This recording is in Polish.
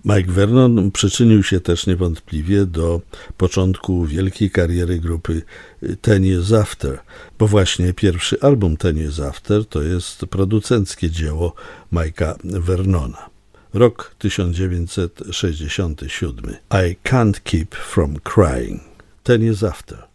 Mike Vernon przyczynił się też niewątpliwie do początku wielkiej kariery grupy Ten Years After, bo właśnie pierwszy album Ten Years After to jest producenckie dzieło Mike'a Vernona. Rok 1967. I Can't Keep From Crying. Ten Years After.